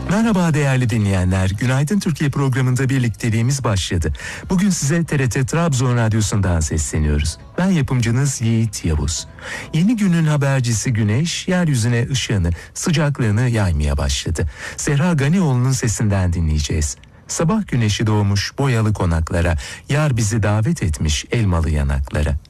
Merhaba değerli dinleyenler. Günaydın Türkiye programında birlikteliğimiz başladı. Bugün size TRT Trabzon Radyosu'ndan sesleniyoruz. Ben yapımcınız Yiğit Yavuz. Yeni günün habercisi Güneş, yeryüzüne ışığını, sıcaklığını yaymaya başladı. Zehra Ganioğlu'nun sesinden dinleyeceğiz. Sabah güneşi doğmuş boyalı konaklara, yar bizi davet etmiş elmalı yanaklara.